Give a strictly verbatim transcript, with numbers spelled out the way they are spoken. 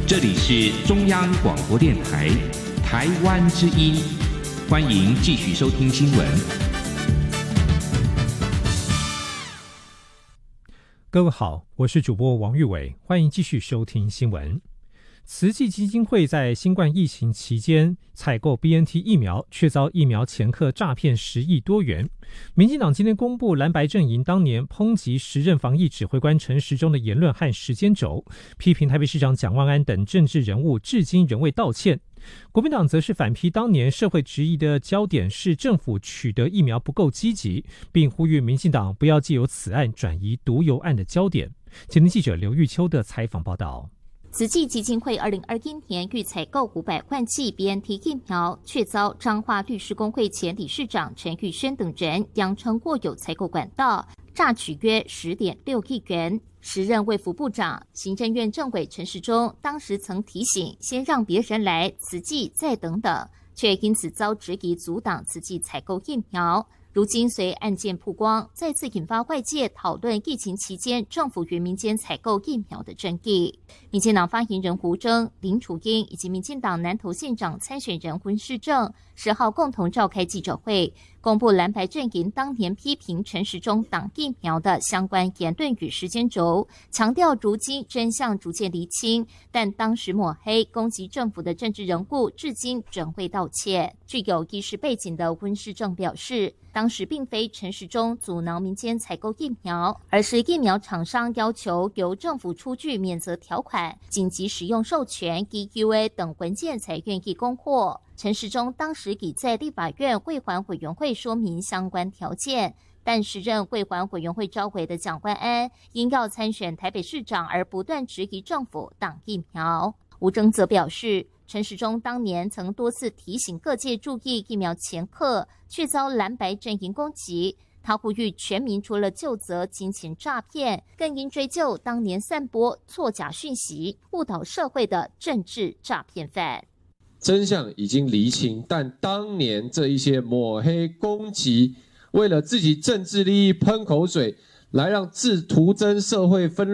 这里是中央广播电台台湾之音，欢迎继续收听新闻。 各位好，我是主播王玉伟，欢迎继续收听新闻。慈济基金会在新冠疫情期间采购 B N T 疫苗，却遭疫苗掮客诈骗十亿多元。民进党今天公布蓝白阵营当年抨击时任防疫指挥官陈时中的言论和时间轴，批评台北市长蒋万安等政治人物至今仍未道歉。国民党则是反批当年社会质疑的焦点是政府取得疫苗不够积极，并呼吁民进党不要借由此案转移毒油案的焦点。前天记者刘玉秋的采访报道。 慈济基金会二零二一年预采购五百万剂 B N T 疫苗，却遭彰化律师公会前理事长陈玉轩等人扬称过有采购管道，诈取约 十点六亿元。时任卫福部长、行政院政委陈时中当时曾提醒，先让别人来，慈济再等等，却因此遭质疑阻挡慈济采购疫苗。如今随案件曝光，再次引发外界讨论疫情期间政府与民间采购疫苗的争议。民进党发言人胡征、林楚英以及民进党南投县长参选人温世正十号共同召开记者会，公布蓝白阵营当年批评陈时中挡疫苗的相关言论与时间轴，强调如今真相逐渐厘清，但当时抹黑攻击政府的政治人物至今仍未道歉。具有医师背景的温世正表示，当时并非陈时中阻挠民间采购疫苗，而是疫苗厂商要求由政府出具免责条款、紧急使用授权 E U A 等文件才愿意供货。陈时中当时已在立法院卫环委员会说明相关条件，但时任卫环委员会召回的蒋万安因要参选台北市长而不断质疑政府挡疫苗。吴征则表示，陈时中当年曾多次提醒各界注意疫苗掮客，却遭蓝白阵营攻击。他呼吁全民除了究责金钱诈骗，更应追究当年散播错假讯息、误导社会的政治诈骗犯。 真相已经厘清，但当年这一些抹黑攻击，为了自己政治利益喷口水，来让自徒增社会纷